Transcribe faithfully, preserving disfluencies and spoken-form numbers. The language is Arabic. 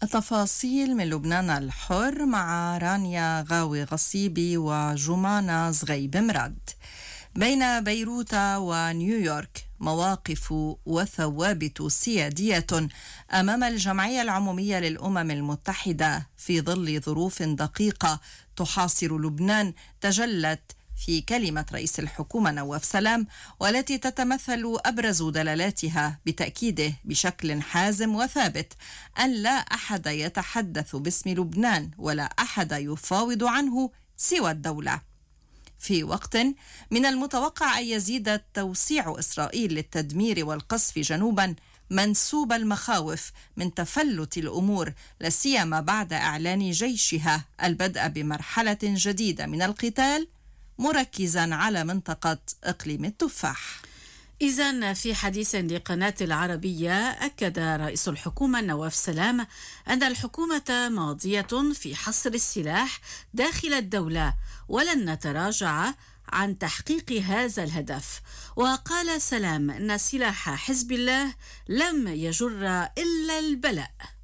التفاصيل من لبنان الحر مع رانيا غاوي غصيبي وجمانة زغيب مراد. بين بيروت ونيويورك مواقف وثوابت سيادية أمام الجمعية العمومية للأمم المتحدة في ظل ظروف دقيقة تحاصر لبنان تجلت في كلمة رئيس الحكومة نواف سلام، والتي تتمثل أبرز دلالاتها بتأكيده بشكل حازم وثابت أن لا أحد يتحدث باسم لبنان ولا أحد يفاوض عنه سوى الدولة. في وقت من المتوقع أن يزيد توسيع إسرائيل للتدمير والقصف جنوبا منسوب المخاوف من تفلت الأمور، لاسيما بعد إعلان جيشها البدء بمرحلة جديدة من القتال مركزا على منطقة إقليم التفاح. إذن في حديث لقناة العربية أكد رئيس الحكومة نواف سلام أن الحكومة ماضية في حصر السلاح داخل الدولة ولن نتراجع عن تحقيق هذا الهدف. وقال سلام أن سلاح حزب الله لم يجر إلا البلاء.